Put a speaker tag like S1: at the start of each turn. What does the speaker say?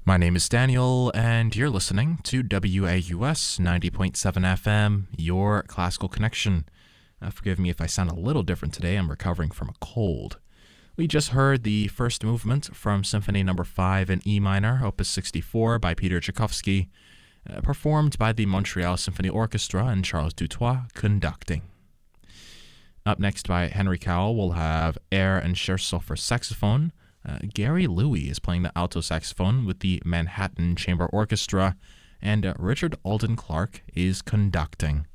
S1: My name is Daniel, and you're listening to WAUS 90.7 FM, your classical connection. Forgive me if I sound a little different today. I'm recovering from a cold. We just heard the first movement from Symphony No. 5 in E minor, Opus 64 by Peter Tchaikovsky, performed by the Montreal Symphony Orchestra and Charles Dutoit conducting. Up next by Henry Cowell, we'll have Air and Scherzo for saxophone. Gary Louis is playing the alto saxophone with the Manhattan Chamber Orchestra, and Richard Alden Clark is conducting.